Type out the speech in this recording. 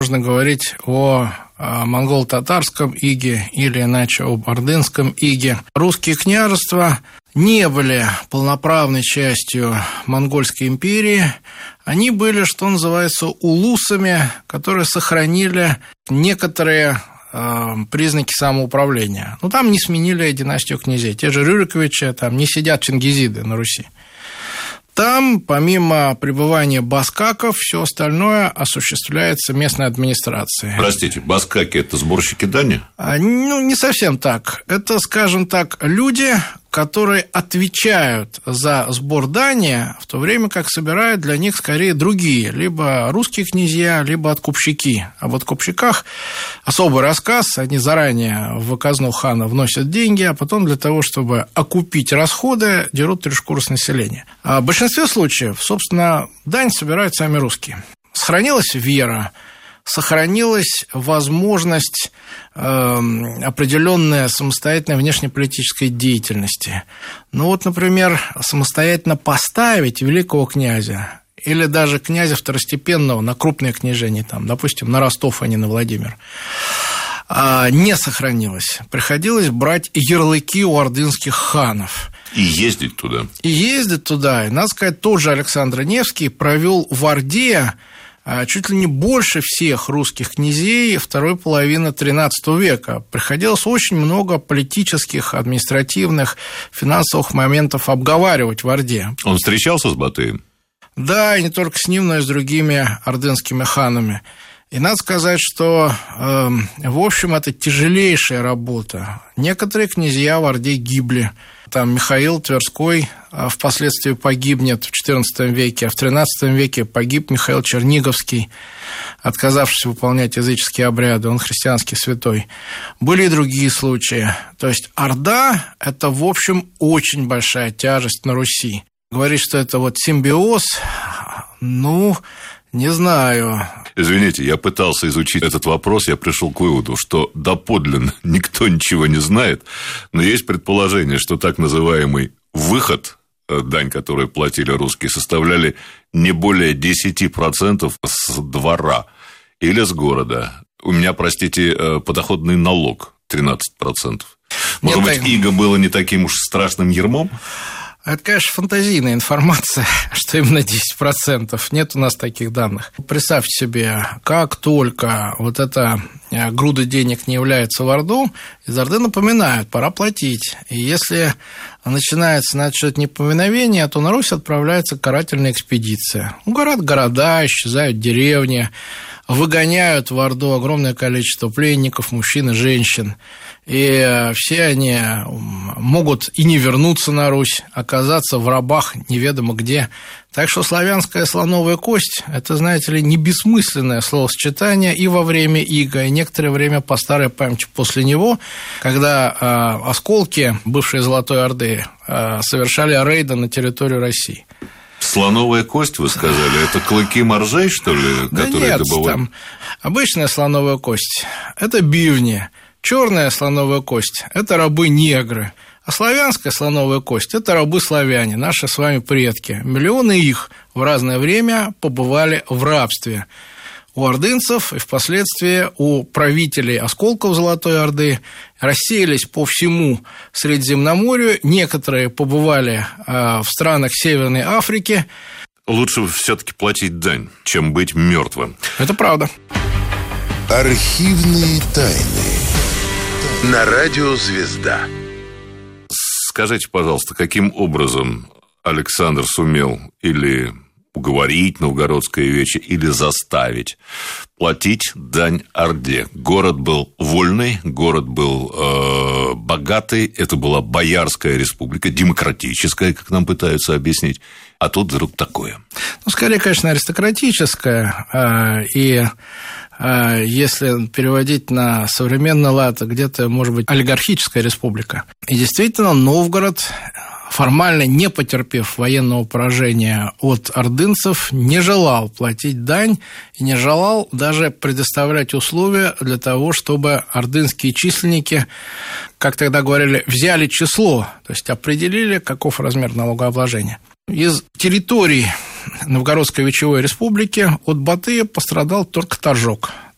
можно говорить о монголо-татарском иге или иначе об ордынском иге. Русские княжества не были полноправной частью Монгольской империи. Они были, что называется, улусами, которые сохранили некоторые признаки самоуправления. Но там не сменили династию князей. Те же Рюриковичи, там не сидят чингизиды на Руси. Там, помимо пребывания баскаков, все остальное осуществляется местной администрацией. Простите, баскаки – это сборщики дани? Не совсем так. Это, скажем так, люди, которые отвечают за сбор дани, в то время как собирают для них скорее другие, либо русские князья, либо откупщики. Об откупщиках особый рассказ. Они заранее в казну хана вносят деньги, а потом для того, чтобы окупить расходы, дерут 3 шкуры с населения. В большинстве случаев, собственно, дань собирают сами русские. Сохранилась вера, сохранилась возможность определенной самостоятельной внешнеполитической деятельности. Например, самостоятельно поставить великого князя или даже князя второстепенного на крупное княжение, допустим, на Ростов, а не на Владимир, не сохранилось. Приходилось брать ярлыки у ордынских ханов. И ездить туда. И надо сказать, тот же Александр Невский провел в Орде чуть ли не больше всех русских князей второй половины XIII века. Приходилось очень много политических, административных, финансовых моментов обговаривать в Орде. Он встречался с Батыем? Да, и не только с ним, но и с другими ордынскими ханами. И надо сказать, что, в общем, это тяжелейшая работа. Некоторые князья в Орде гибли. Там Михаил Тверской впоследствии погибнет в XIV веке, а в XIII веке погиб Михаил Черниговский, отказавшийся выполнять языческие обряды, он христианский святой. Были и другие случаи. То есть Орда – это, в общем, очень большая тяжесть на Руси. Говорить, что это симбиоз, не знаю. Извините, я пытался изучить этот вопрос, я пришел к выводу, что доподлинно никто ничего не знает, но есть предположение, что так называемый выход, дань, которую платили русские, составляли не более 10% с двора или с города. У меня, простите, подоходный налог 13%. Может быть, иго было не таким уж страшным ярмом? Это, конечно, фантазийная информация, что именно 10%. Нет у нас таких данных. Представьте себе, как только эта груда денег не является в Орду, из Орды напоминают, пора платить. И если начинается что-то неповиновение, то на Русь отправляется карательная экспедиция. Горят города, исчезают деревни, выгоняют в Орду огромное количество пленников, мужчин и женщин. И все они могут и не вернуться на Русь, оказаться в рабах неведомо где. Так что славянская слоновая кость – это, знаете ли, не бессмысленное словосочетание и во время ига, и некоторое время по старой памяти после него, когда осколки бывшей Золотой Орды совершали рейды на территорию России. Слоновая кость, вы сказали, это клыки моржей, что ли, которые добывают? Там обычная слоновая кость – это бивни. Черная слоновая кость – это рабы-негры, а славянская слоновая кость – это рабы-славяне, наши с вами предки. Миллионы их в разное время побывали в рабстве. У ордынцев и впоследствии у правителей осколков Золотой Орды рассеялись по всему Средиземноморью, некоторые побывали в странах Северной Африки. Лучше все-таки платить дань, чем быть мертвым. Это правда. Архивные тайны. На радио «Звезда». Скажите, пожалуйста, каким образом Александр сумел или уговорить новгородское вече, или заставить платить дань Орде? Город был вольный, город был богатый, это была Боярская республика, демократическая, как нам пытаются объяснить, а тут вдруг такое. Скорее, конечно, аристократическая, и если переводить на современный лад, где-то, может быть, олигархическая республика. И действительно, Новгород, формально не потерпев военного поражения от ордынцев, не желал платить дань и не желал даже предоставлять условия для того, чтобы ордынские численники, как тогда говорили, взяли число, то есть определили, каков размер налогообложения. Из территории Новгородской вечевой республики от Батыя пострадал только Торжок.